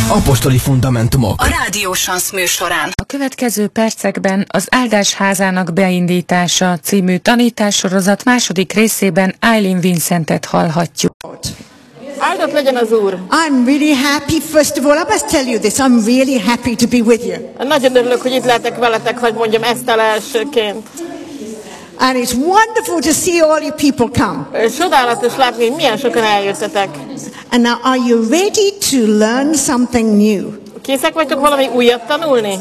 Apostoli fundamentumok. A Rádió Sansz műsorán. A következő percekben az Áldás házának beindítása című tanítássorozat második részében Eileen Vincentet hallhatjuk. Áldott legyen az Úr! I'm really happy, first of all, I must tell you this, I'm really happy to be with you. Nagyon örülök, hogy itt lehetek veletek, hogy mondjam ezt el elsőként. And it's wonderful to see all you people come. Csodálatos látni, hogy milyen sokan eljöttetek. And now, are you ready to learn something new? Készek vagytok valami újat tanulni?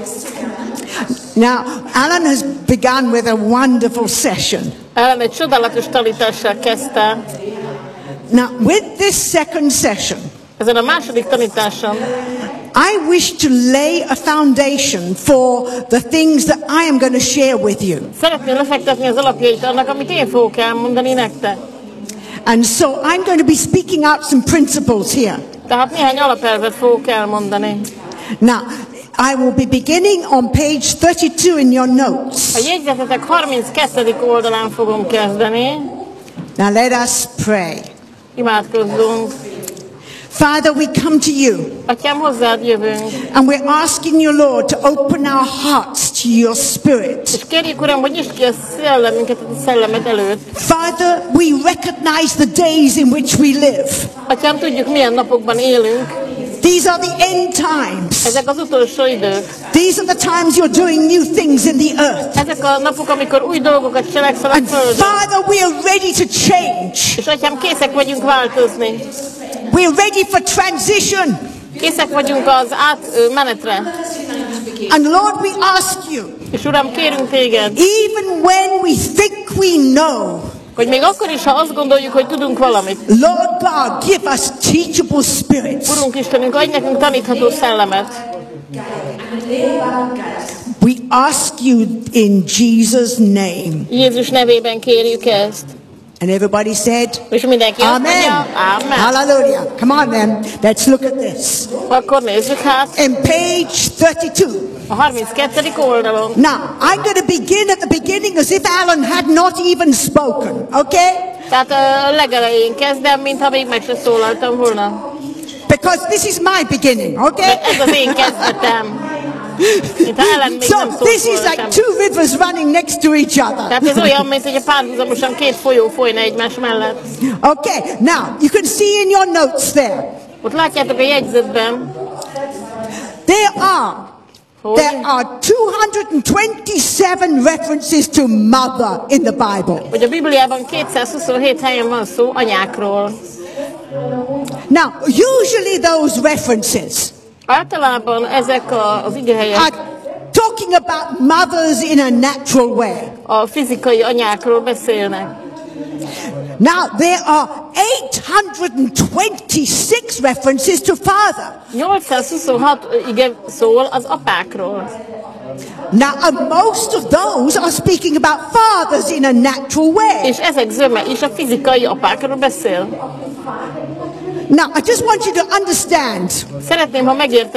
Now, Alan has begun with a wonderful session. Ellen egy csodálatos tanítással kezdte. Now, with this second session, Ezen a második tanításon I wish to lay a foundation for the things that I am going to share with you. szeretném lefektetni az alapjait annak, amit én fogok elmondani nektek. And so I'm going to be speaking out some principles here. Tehát néhány alapelvet fogok elmondani. Now, I will be beginning on page 32 in your notes. A jegyzetetek 32. oldalán fogom kezdeni. Now let us pray. Imádkozzunk. Father, we come to you. Atyám, hozzád jövünk. And we're asking you, Lord, to open our hearts to your spirit. És kérjük, Uram, hogy nyisd ki a szellemünket, a szellemet előtt. Father, we recognize the days in which we live. Atyám, tudjuk, milyen napokban élünk. These are the end times. Ezek az utolsó idők. These are the times you're doing new things in the earth. Ezek a napok, amikor új dolgokat cselekszel a And földön. Father, we are ready to change. És Atyám, készek vagyunk változni. We are ready for transition. Készek vagyunk az átmenetre. And Lord, we ask you, És Uram, kérünk téged, even when we think we know, hogy még akkor is, ha azt gondoljuk, hogy tudunk valamit. Lord God, give us teachable spirits. Urunk Istenünk, adj nekünk tanítható szellemet. We ask you in Jesus' name. Jézus nevében kérjük ezt. And everybody said, És mindenki azt Amen. mondja, Amen. Hallelujah. Come on then, let's look at this. Akkor nézzük hát In page 32. a 32. oldalon. Now, I'm going to begin at the beginning as if Alan had not even spoken, okay? Tehát a legelején kezdem, mintha még meg se szólaltam volna. Because this is my beginning, okay? Mert ez az én kezdetem. Mintha Ellen még So nem szólt this is volna like sem. two rivers running next to each other. Tehát ez olyan, mint hogy a párhuzamosan két folyó folyna egymás mellett. Okay, now you can see in your notes there. Ott látjátok a jegyzetben, There are 227 references to mother in the Bible. hogy a Bibliában 227 helyen van szó anyákról. Now, usually those references Általában ezek az igehelyek are talking about mothers in a natural way. a fizikai anyákról beszélnek. Now, there are 826 references to father. 826 ige szól az apákról. Now, most of those are speaking about fathers in a natural way. És ezek zöme is a fizikai apákról beszél. Now, I just want you to understand. Szeretném, ha megértenétek,